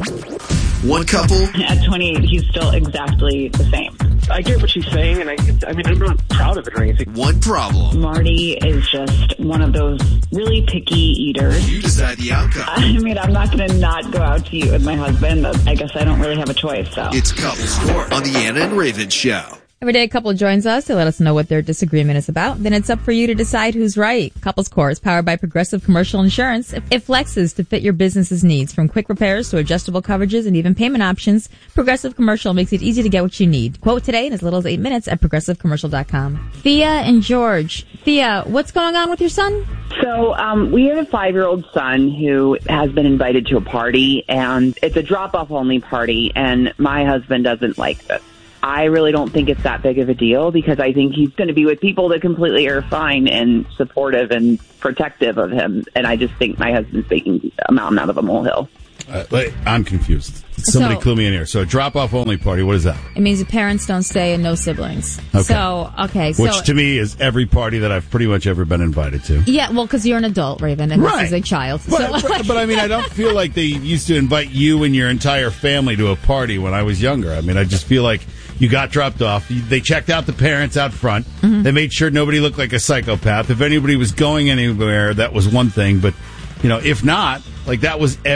One couple. At 28, he's still exactly the same. I get what she's saying, and I'm not proud of it or anything. One problem. Marty is just one of those really picky eaters. You decide the outcome. I'm not going to not go out to eat with my husband. I guess I don't really have a choice, so. It's Couples Court on the Anna and Raven Show. Every day a couple joins us to let us know what their disagreement is about. Then it's up for you to decide who's right. Couples Court is powered by Progressive Commercial Insurance. It flexes to fit your business's needs, from quick repairs to adjustable coverages and even payment options. Progressive Commercial makes it easy to get what you need. Quote today in as little as 8 minutes at progressivecommercial.com. Thea and George. Thea, what's going on with your son? So we have a 5-year-old son who has been invited to a party, and it's a drop-off only party, and my husband doesn't like this. I really don't think it's that big of a deal because I think he's going to be with people that completely are fine and supportive and protective of him. And I just think my husband's making a mountain out of a molehill. I'm confused. Somebody clue me in here. So a drop-off only party, what is that? It means the parents don't stay and no siblings. Okay. Which to me is every party that I've pretty much ever been invited to. Yeah, well, because you're an adult, Raven, and right. This is a child. But I mean, I don't feel like they used to invite you and your entire family to a party when I was younger. I mean, I just feel like you got dropped off. They checked out the parents out front. Mm-hmm. They made sure nobody looked like a psychopath. If anybody was going anywhere, that was one thing. But, if not, that was